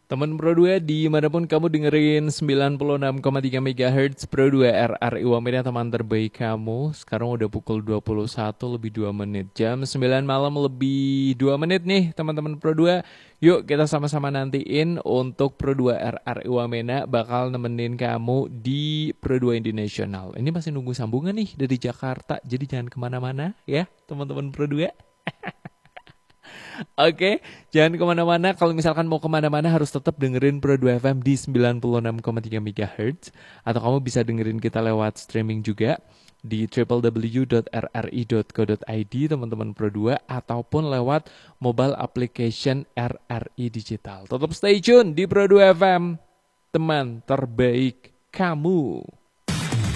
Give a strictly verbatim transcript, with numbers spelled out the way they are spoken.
Teman Pro dua, dimanapun kamu dengerin sembilan puluh enam koma tiga MHz Pro dua R R I Wamena, teman terbaik kamu. Sekarang udah pukul dua puluh satu lebih dua menit. Jam sembilan malam lebih dua menit nih teman-teman Pro dua. Yuk kita sama-sama nantiin untuk Pro dua R R I Wamena bakal nemenin kamu di Pro dua International. Ini masih nunggu sambungan nih dari Jakarta, jadi jangan kemana-mana ya teman-teman Pro dua. Oke, jangan kemana-mana. Kalau misalkan mau kemana-mana harus tetap dengerin Pro dua F M di sembilan puluh enam koma tiga MHz. Atau kamu bisa dengerin kita lewat streaming juga di w w w dot r r i dot co dot i d teman-teman Pro dua. Ataupun lewat mobile application R R I Digital. Tetap stay tune di Pro dua F M, teman terbaik kamu.